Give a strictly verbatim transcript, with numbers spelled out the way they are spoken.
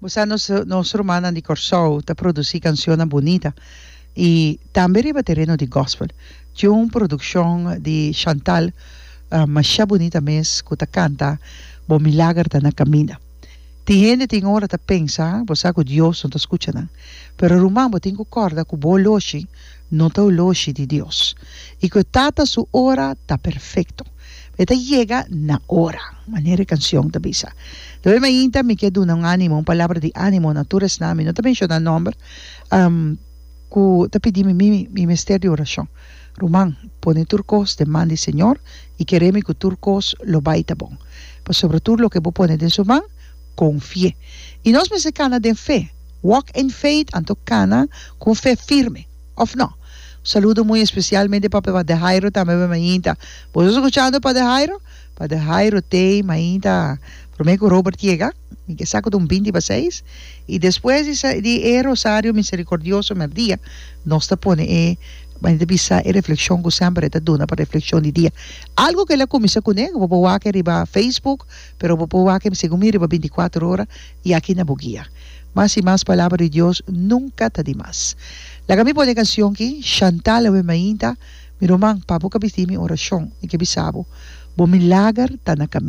Usa nos, nos romana di Corso, ta produci canzone bonita. E também riba terreno di gospel. C'è una produzione di Chantal, uh, masha bonita mes, que ta canta, bo milagre ta na camina. Tem gente tem hora ta pensa, você que Deus não está escutando. Pero rumambo tem que corda que bo loshi, não tá o loshi de Deus. E que tata su hora tá perfeito. Eta llega na hora. Maneira canção ta bisa. Dove mai inta mi chiedo un animo, una palavra di animo, natures nami, non ta menziona number. Um, ku ta pedi mi mi mi mister di oração. Rumang, pone turcos, demandi Señor, y queremos que turcos lo baita bon. Pues sobre todo lo que vos pones en su man, confie. Y nos me se cana de fe. Walk in faith, anto cana con fe firme. Of no. Un saludo muy especialmente para Padre Jairo, también mainta. ¿Vos estás escuchando Padre Jairo? Padre Jairo te mainta. Primero Robert llega, y que saco de un veintiséis, y después de, de Rosario Misericordioso, me día, nos te pone, eh, mainta bisa e reflexión que siempre te dona para reflexión de día. Algo que la comisa con él, vos puedo que riba Facebook, pero vos puedo que me sigo riba veinticuatro horas, y aquí na buguía. Más y más palabra de Dios nunca te di más. La que me pone canción aquí, Chantal, me mainta, mi román, papo que mi oración, y que bisabo, bo milagre ta na